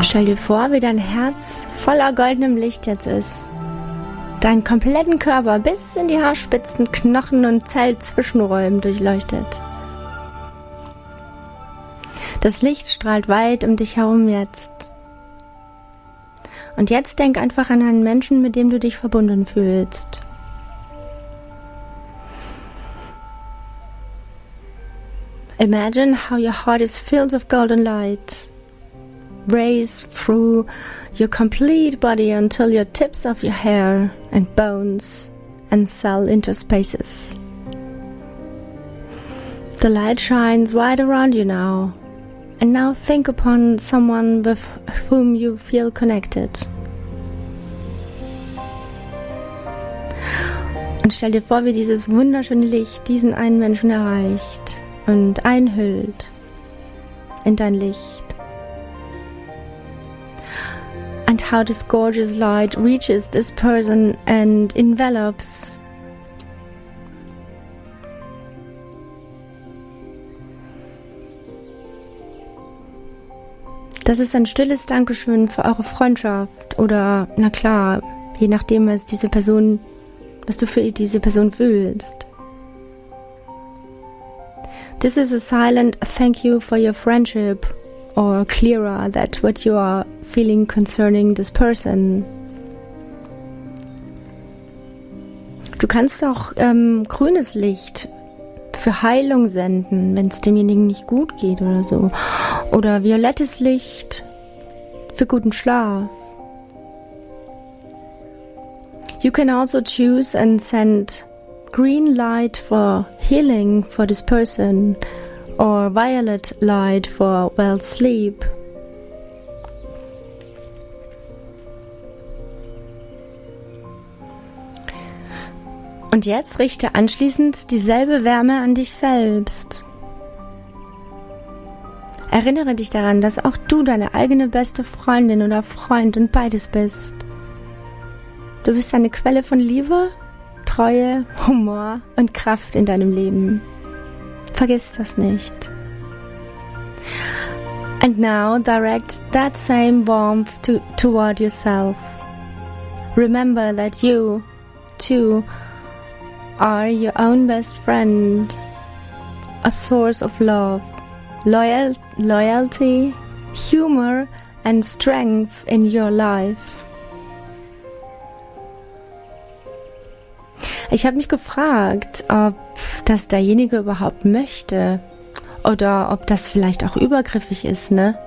Stell dir vor, wie dein Herz voller goldenem Licht jetzt ist. Deinen kompletten Körper bis in die Haarspitzen, Knochen und Zellzwischenräume durchleuchtet. Das Licht strahlt weit um dich herum jetzt. Und jetzt denk einfach an einen Menschen, mit dem du dich verbunden fühlst. Imagine how your heart is filled with golden light. Race through your complete body until your tips of your hair and bones and cell interspaces. The light shines wide around you now. And now think upon someone with whom you feel connected. Und stell dir vor, wie dieses wunderschöne Licht diesen einen Menschen erreicht und einhüllt in dein Licht. And how this gorgeous light reaches this person and envelops. Das ist ein stilles Dankeschön für eure Freundschaft oder, na klar, je nachdem, was du für diese Person fühlst. This is a silent thank you for your friendship, or clearer that what you are feeling concerning this person. Du kannst auch grünes Licht für Heilung senden, wenn es demjenigen nicht gut geht oder so. Oder violettes Licht für guten Schlaf. You can also choose and send green light for healing for this person or violet light for well sleep. Und jetzt richte anschließend dieselbe Wärme an dich selbst. Erinnere dich daran, dass auch du deine eigene beste Freundin oder Freund und beides bist. Du bist eine Quelle von Liebe, Treue, Humor und Kraft in deinem Leben. Vergiss das nicht. And now direct that same warmth toward yourself. Remember that you, too, are your own best friend, a source of love, loyalty, humor and strength in your life. Ich habe mich gefragt, ob das derjenige überhaupt möchte oder ob das vielleicht auch übergriffig ist, ne?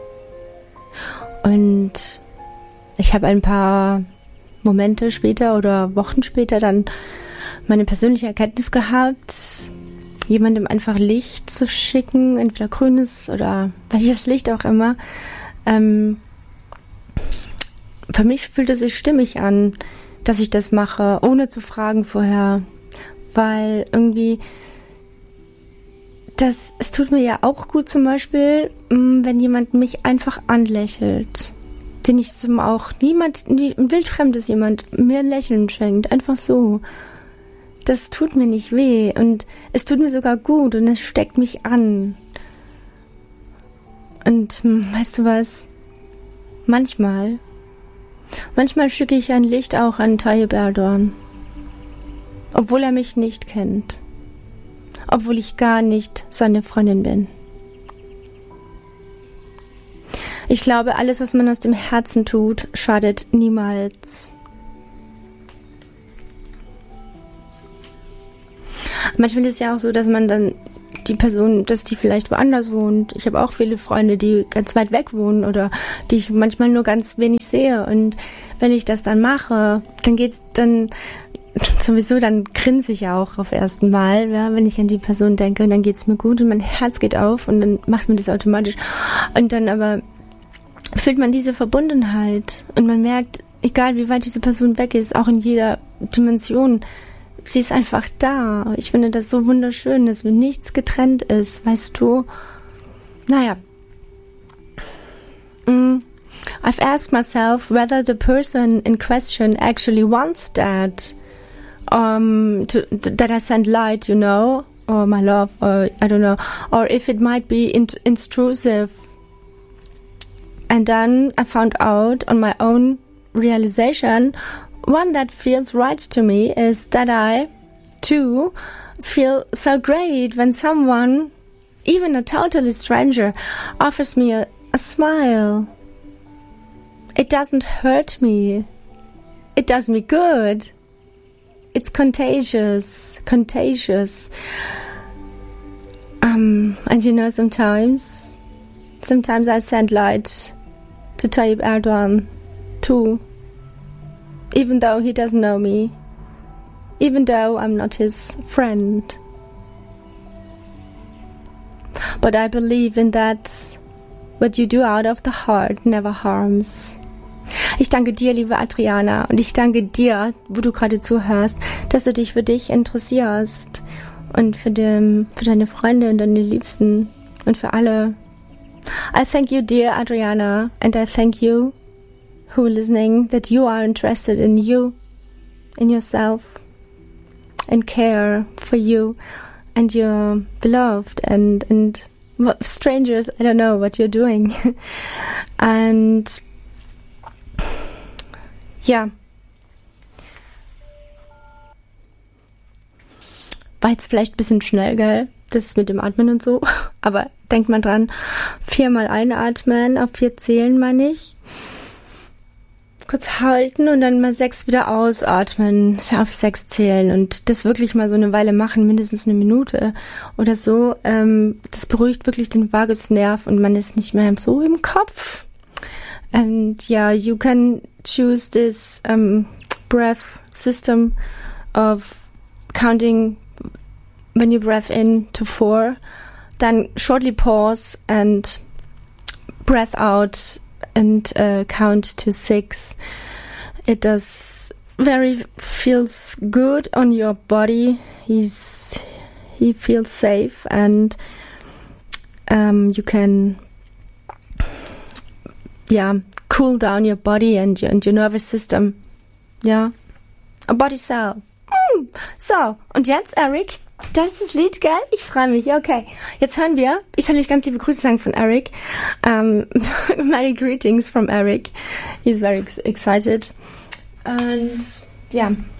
Und ich habe ein paar Momente später oder Wochen später dann meine persönliche Erkenntnis gehabt, jemandem einfach Licht zu schicken, entweder grünes oder welches Licht auch immer. Für mich fühlt es sich stimmig an, dass ich das mache, ohne zu fragen vorher, weil irgendwie es tut mir ja auch gut zum Beispiel, wenn jemand mich einfach anlächelt, den ich ein wildfremdes jemand mir ein Lächeln schenkt, einfach so. Das tut mir nicht weh und es tut mir sogar gut und es steckt mich an. Und weißt du was? Manchmal schicke ich ein Licht auch an Tayyip Erdogan, obwohl er mich nicht kennt, obwohl ich gar nicht seine Freundin bin. Ich glaube, alles, was man aus dem Herzen tut, schadet niemals. Manchmal ist es ja auch so, dass man dann die Person, dass die vielleicht woanders wohnt. Ich habe auch viele Freunde, die ganz weit weg wohnen oder die ich manchmal nur ganz wenig sehe. Und wenn ich das dann mache, dann grinse ich ja auch auf ersten Mal, ja, wenn ich an die Person denke und dann geht's mir gut und mein Herz geht auf und dann macht man das automatisch. Und dann aber fühlt man diese Verbundenheit und man merkt, egal wie weit diese Person weg ist, auch in jeder Dimension, sie ist einfach da. Ich finde das so wunderschön, dass nichts getrennt ist, weißt du? Naja. I've asked myself whether the person in question actually wants that. That I send light, or my love, or I don't know, or if it might be intrusive. And then I found out on my own realization, one that feels right to me is that I, too, feel so great when someone, even a totally stranger, offers me a smile. It doesn't hurt me. It does me good. It's contagious. And you know, sometimes I send light to Tayyip Erdogan too, even though he doesn't know me, even though I'm not his friend. But I believe in that what you do out of the heart never harms. Ich danke dir, liebe Adriana, und ich danke dir, wo du gerade zuhörst, dass du dich für dich interessierst und für deine Freunde und deine Liebsten und für alle. I thank you, dear Adriana, and I thank you who are listening, that you are interested in you, in yourself, and care for you and your beloved and strangers. I don't know what you're doing. And ja, war jetzt vielleicht ein bisschen schnell, gell? Das mit dem Atmen und so. Aber denkt mal dran, 4-mal einatmen, auf 4 zählen, meine ich. Kurz halten und dann mal 6 wieder ausatmen, auf 6 zählen und das wirklich mal so eine Weile machen, mindestens eine Minute oder so. Das beruhigt wirklich den Vagusnerv und man ist nicht mehr so im Kopf. And yeah, you can choose this breath system of counting when you breath in to 4, then shortly pause and breath out and count to 6. It feels good on your body. He feels safe, and you can cool down your body and your nervous system. Ja, a body cell. So, und jetzt, Eric, das ist das Lied, gell? Ich freue mich, okay. Jetzt hören wir, ich soll euch ganz liebe Grüße sagen von Eric. Merry greetings from Eric. He's very excited. And, yeah.